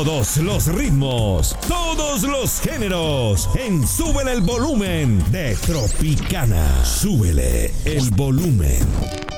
Todos los ritmos, todos los géneros, en Súbele el Volumen de Tropicana. Súbele el volumen.